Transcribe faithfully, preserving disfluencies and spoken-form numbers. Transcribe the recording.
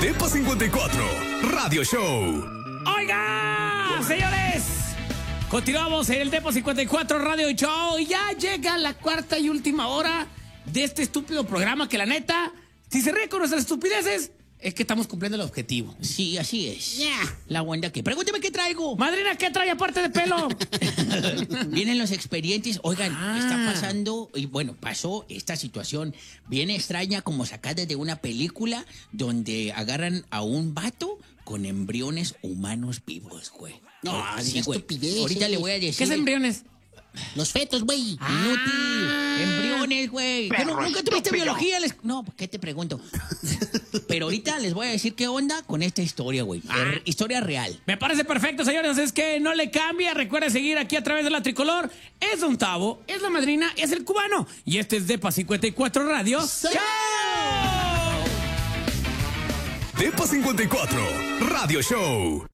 Depa cincuenta y cuatro Radio Show. ¡Oiga, señores! Continuamos en el Depa cincuenta y cuatro Radio Show y ya llega la cuarta y última hora de este estúpido programa que la neta, si se ríe con nuestras estupideces, es que estamos cumpliendo el objetivo. Sí, así es. Ya. La onda que. Pregúnteme qué traigo. Madrina, ¿qué trae aparte de pelo? Vienen los expedientes. Oigan, Ah. está pasando, y bueno, pasó esta situación bien extraña, como sacada de una película donde agarran a un vato con embriones humanos vivos, güey. No, sí, diga güey. estupideces. Ahorita le voy a decir. ¿Qué es embriones? Los fetos, güey. Inútil. Embriones, güey. ¿Qué no- ¿Nunca tuviste biología? Les- No, ¿qué te pregunto? Pero ahorita les voy a decir qué onda con esta historia, güey. Er- Historia real. Me parece perfecto, señores. Es que no le cambia. Recuerda seguir aquí a través de la tricolor. Es Don Tavo, es la madrina, es el cubano. Y este es Depa cincuenta y cuatro Radio. ¡Chao! Depa cincuenta y cuatro Radio Show.